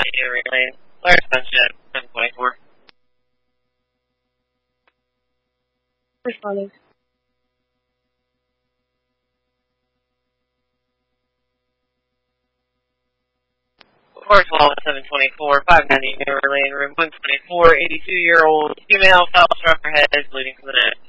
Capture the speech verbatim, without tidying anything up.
Newry Lane. Large Sunshine, seven twenty-four. Responding. Horse Wall, seven twenty-four, five ninety Newry Lane, room one twenty-four, eighty-two-year-old female, foul struck her head, bleeding from the neck.